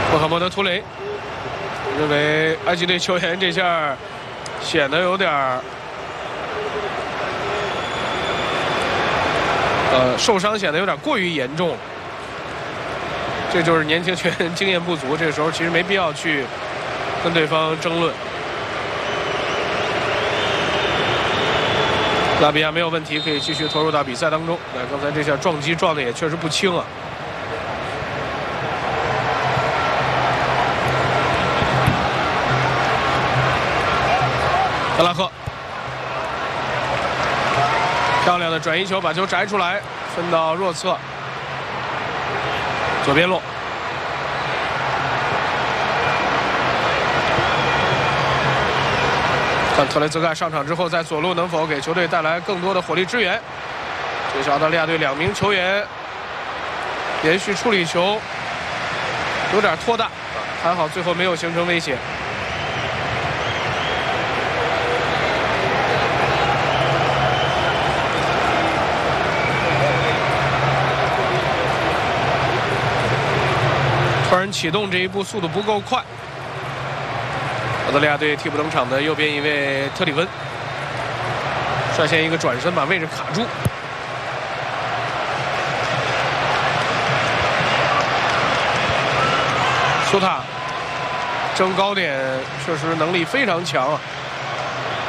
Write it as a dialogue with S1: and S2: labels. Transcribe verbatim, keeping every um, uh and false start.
S1: 穆罕默德·图雷认为埃及队球员这下显得有点儿呃受伤，显得有点过于严重。这就是年轻球员经验不足，这个时候其实没必要去跟对方争论。拉比亚没有问题，可以继续投入到比赛当中。那刚才这下撞击撞的也确实不轻啊。德拉赫，漂亮的转移球，把球摘出来，分到弱侧，左边路。看特雷泽盖上场之后，在左路能否给球队带来更多的火力支援？这是澳大利亚队两名球员连续处理球，有点拖大，还好最后没有形成威胁。突然启动这一步速度不够快。澳大利亚队替补登场的右边一位特里温，率先一个转身把位置卡住。苏塔争高点确实能力非常强啊。